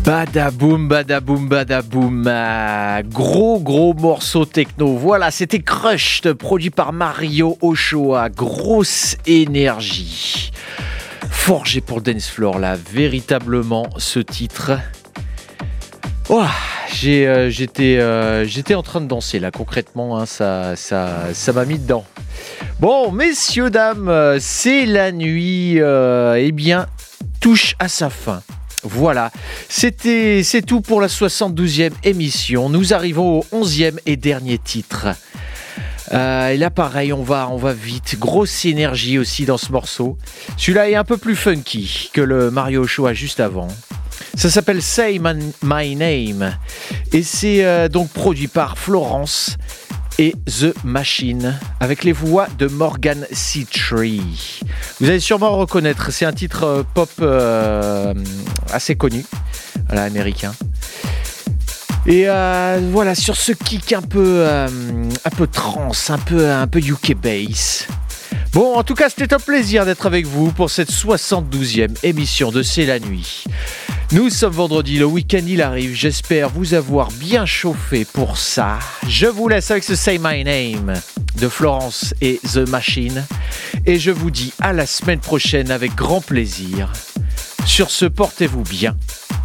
Badaboum, badaboum, badaboum. Gros morceau techno. Voilà, c'était Crushed, produit par Mario Ochoa. Grosse énergie. Forgé pour le dance floor, là, véritablement, ce titre. Oh, j'étais en train de danser, là, concrètement, hein, ça m'a mis dedans. Bon, messieurs, dames, c'est la nuit, touche à sa fin. Voilà, c'est tout pour la 72e émission. Nous arrivons au 11e et dernier titre. Et là, pareil, on va vite. Grosse énergie aussi dans ce morceau. Celui-là est un peu plus funky que le Mario Ochoa juste avant. Ça s'appelle Say My Name. Et c'est donc produit par Florence et The Machine, avec les voix de Morgan Citree. Vous allez sûrement reconnaître, c'est un titre pop assez connu, voilà, américain. Et voilà, sur ce kick un peu trance, un peu UK bass. Bon, en tout cas, c'était un plaisir d'être avec vous pour cette 72e émission de C'est la nuit. Nous sommes vendredi, le week-end il arrive, j'espère vous avoir bien chauffé pour ça. Je vous laisse avec ce Say My Name de Florence et The Machine. Et je vous dis à la semaine prochaine avec grand plaisir. Sur ce, portez-vous bien